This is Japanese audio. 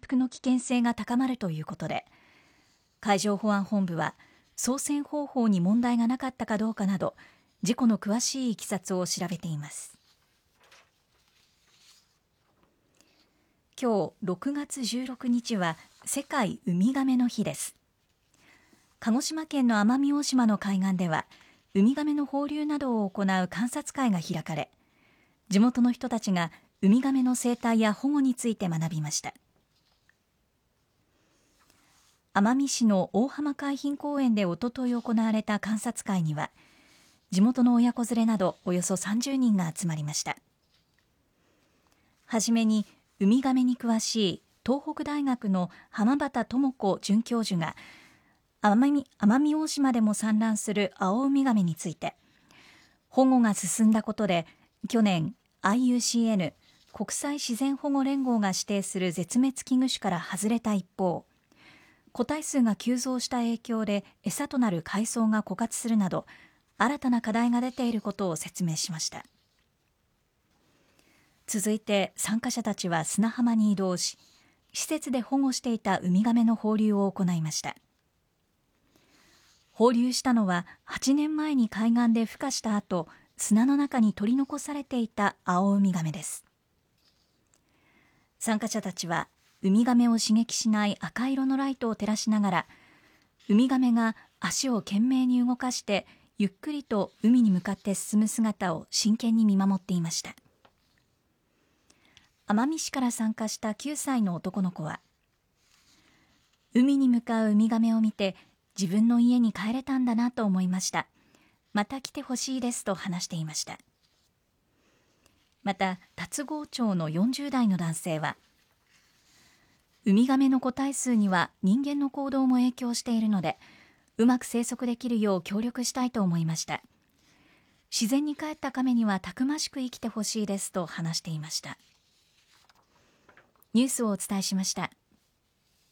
覆の危険性が高まるということで、海上保安本部は操船方法に問題がなかったかどうかなど、事故の詳しいいきさつを調べています。今日6月16日は世界ウミガメの日です。鹿児島県の奄美大島の海岸では、ウミガメの放流などを行う観察会が開かれ、地元の人たちがウミガメの生態や保護について学びました。奄美市の大浜海浜公園でおととい行われた観察会には、地元の親子連れなどおよそ30人が集まりました。はじめに、ウミガメに詳しい東北大学の浜端智子准教授が、奄美大島でも産卵するアオウミガメについて、保護が進んだことで、去年 IUCN 国際自然保護連合が指定する絶滅危惧種から外れた一方、個体数が急増した影響で餌となる海藻が枯渇するなど、新たな課題が出ていることを説明しました。続いて参加者たちは砂浜に移動し、施設で保護していたウミガメの放流を行いました。放流したのは8年前に海岸で孵化した後、砂の中に取り残されていたアオウミガメです。参加者たちはウミガメを刺激しない赤色のライトを照らしながら、ウミガメが足を懸命に動かしてゆっくりと海に向かって進む姿を真剣に見守っていました。奄美市から参加した9歳の男の子は、海に向かうウミガメを見て自分の家に帰れたんだなと思いました。また来てほしいですと話していました。また、龍郷町の40代の男性は、ウミガメの個体数には人間の行動も影響しているので、うまく生息できるよう協力したいと思いました。自然に帰った亀にはたくましく生きてほしいですと話していました。ニュースをお伝えしました。